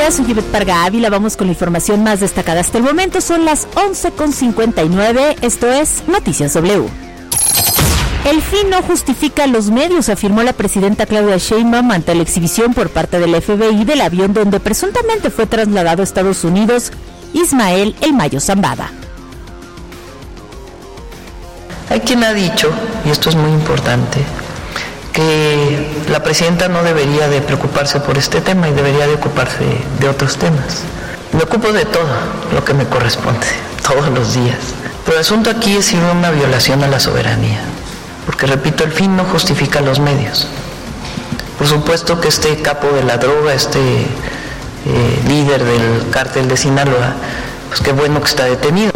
días, soy Ivette Parga Ávila, vamos con la información más destacada hasta el momento, son las 11:59, esto es Noticias W. El fin no justifica los medios, afirmó la presidenta Claudia Sheinbaum ante la exhibición por parte del FBI del avión donde presuntamente fue trasladado a Estados Unidos Ismael El Mayo Zambada. Hay quien ha dicho, y esto es muy importante, que la presidenta no debería de preocuparse por este tema y debería de ocuparse de otros temas. Me ocupo de todo lo que me corresponde, todos los días. Pero el asunto aquí es si hubo una violación a la soberanía, porque repito, el fin no justifica los medios. Por supuesto que este capo de la droga, líder del cártel de Sinaloa, pues qué bueno que está detenido.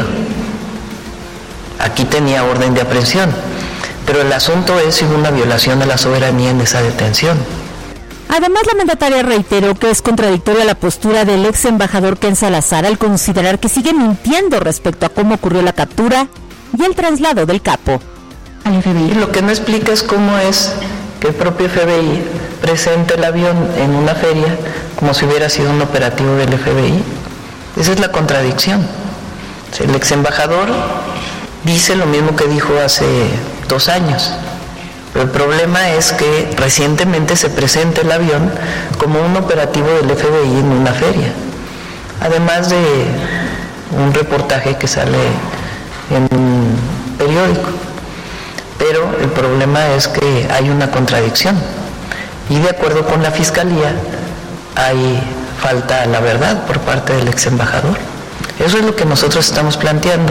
Aquí tenía orden de aprehensión. Pero el asunto es si hubo una violación a la soberanía en esa detención. Además, la mandataria reiteró que es contradictoria la postura del ex embajador Ken Salazar al considerar que sigue mintiendo respecto a cómo ocurrió la captura y el traslado del capo al FBI. Lo que no explica es cómo es que el propio FBI presenta el avión en una feria como si hubiera sido un operativo del FBI. Esa es la contradicción. El ex embajador dice lo mismo que dijo hace 2 años. Pero el problema es que recientemente se presenta el avión como un operativo del FBI en una feria. Además de un reportaje que sale en un periódico. Pero el problema es que hay una contradicción. Y de acuerdo con la Fiscalía, hay falta a la verdad por parte del ex embajador. Eso es lo que nosotros estamos planteando.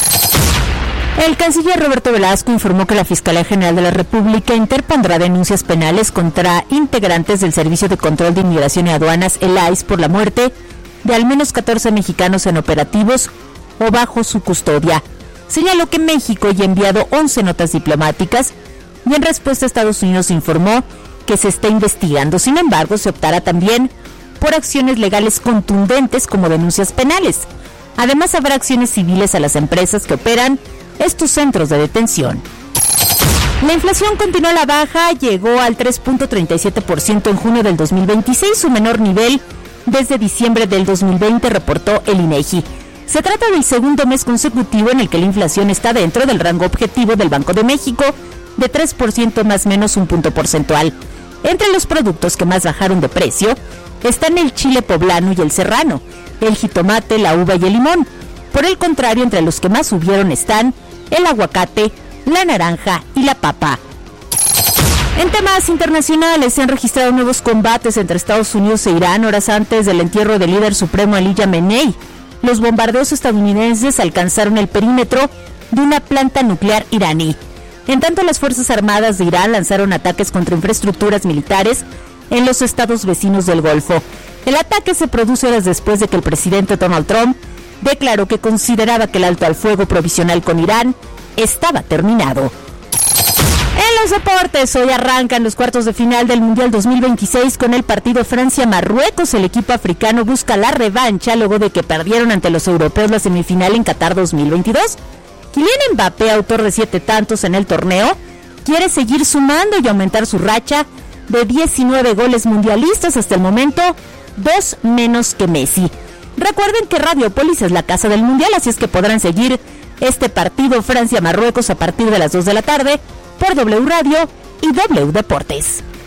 El canciller Roberto Velasco informó que la Fiscalía General de la República interpondrá denuncias penales contra integrantes del Servicio de Control de Inmigración y Aduanas, el ICE, por la muerte de al menos 14 mexicanos en operativos o bajo su custodia. Señaló que México ya ha enviado 11 notas diplomáticas y en respuesta Estados Unidos informó que se está investigando. Sin embargo, se optará también por acciones legales contundentes como denuncias penales. Además, habrá acciones civiles a las empresas que operan estos centros de detención. La inflación continuó a la baja, llegó al 3.37% en junio del 2026, su menor nivel desde diciembre del 2020, reportó el INEGI. Se trata del segundo mes consecutivo en el que la inflación está dentro del rango objetivo del Banco de México de 3% más menos un punto porcentual. Entre los productos que más bajaron de precio están el chile poblano y el serrano, el jitomate, la uva y el limón. Por el contrario, entre los que más subieron están el aguacate, la naranja y la papa. En temas internacionales, se han registrado nuevos combates entre Estados Unidos e Irán horas antes del entierro del líder supremo Ali Khamenei. Los bombardeos estadounidenses alcanzaron el perímetro de una planta nuclear iraní. En tanto, las Fuerzas Armadas de Irán lanzaron ataques contra infraestructuras militares en los estados vecinos del Golfo. El ataque se produce horas después de que el presidente Donald Trump declaró que consideraba que el alto al fuego provisional con Irán estaba terminado. En los deportes, hoy arrancan los cuartos de final del Mundial 2026 con el partido Francia-Marruecos. El equipo africano busca la revancha luego de que perdieron ante los europeos la semifinal en Qatar 2022. Kylian Mbappé, autor de 7 tantos en el torneo, quiere seguir sumando y aumentar su racha de 19 goles mundialistas hasta el momento, 2 menos que Messi. Recuerden que Radiopolis es la casa del Mundial, así es que podrán seguir este partido Francia-Marruecos a partir de las 2 de la tarde por W Radio y W Deportes.